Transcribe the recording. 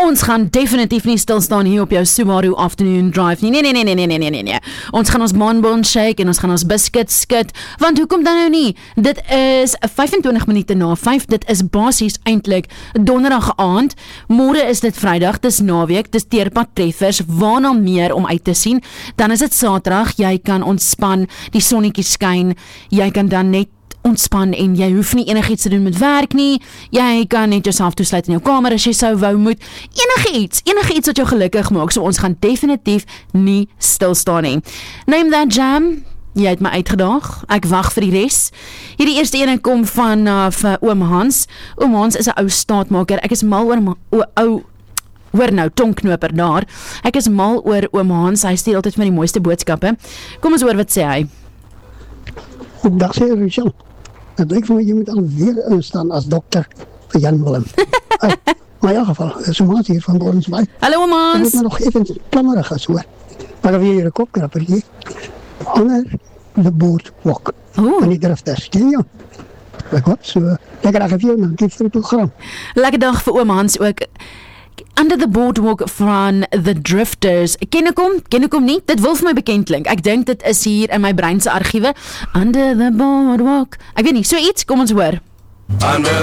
Ons gaan definitief nie stilstaan hier op jou Subaru Afternoon Drive nie. Nee. Ons gaan ons bonbon shake en ons gaan ons biscuit skit, want hoekom dan nou nie? Dit is 25 minute na 5, dit is basies eintlik donderdag aand, môre is dit Vrydag, dis naweek, dis teerpad treffers, waarna meer om uit te sien, dan is dit Saterdag, jy kan ontspan, die sonnetjie skyn, jy kan dan net ontspan en jy hoef nie enigiets te doen met werk nie, jy kan net jouself toesluit in jou kamer as jy sou wou moet, enige iets wat jou gelukkig maak, so ons gaan definitief nie stilstaan nie. Name that jam, jy het my uitgedaag, ek wag vir die res. Hierdie eerste ene kom van vir oom Hans. Oom Hans is 'n ou staatmaker, ek is mal oor hoor nou, tongknoper daar. Ek is mal oor oom Hans, hy stuur altyd met die mooiste boodskappe. Kom ons hoor wat sê hy. Dag sê Rachel, het lyk vir my jy moet alweer instaan as dokter vir Jan Willem. Maar in elk geval, so maat hier van Borensbaai. Hallo oom Ek Hans. moet nog even klammerig as hoor. Maar dan weer hier 'n kopkrapper hier. Onder the boardwalk. Oeh. En die drifters, ken jy? Ek hoop so, lekker dag vir jou, dan kies vir die program. Lekker dag vir oom Hans ook. Under the boardwalk van the drifters. Ken ek hom nie? Dit wil vir my bekend klink. Ek dink dit is hier in my brein se argiewe. Under the boardwalk. Ek weet nie, so iets, kom ons hoor.